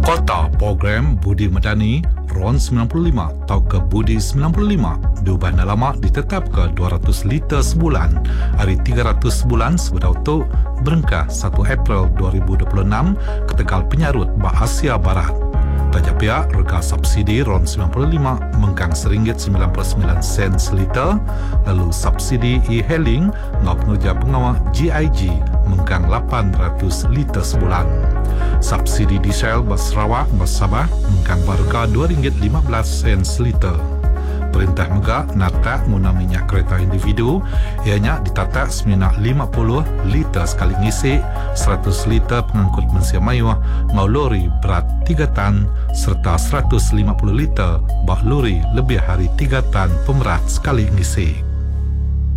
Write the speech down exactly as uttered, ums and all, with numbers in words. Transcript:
Kota program Budi Medani RON sembilan puluh lima atau ke Budi sembilan puluh lima diubah nama ditetap ke dua ratus liter sebulan hari tiga ratus sebulan sebedah untuk berengkah satu April dua ribu dua puluh enam ke Tegal Penyarut Asia Barat. Tajak pihak rega subsidi RON sembilan puluh lima mengkang seringgit sembilan puluh sembilan sen seliter, lalu subsidi e-hailing ngau pengerja pengawal G I G mengkang lapan ratus liter sebulan. Subsidi diesel bas Sarawak bas Sabah mengkang harga dua ringgit lima belas sen seliter. Perintah Megah natak guna minyak kereta individu ianya ditatak seminyak lima puluh liter sekali ngisi, seratus liter pengangkut mensia mayuh ngau lori berat tiga tan serta seratus lima puluh liter bak lori lebih hari tiga tan pemerat sekali ngisi.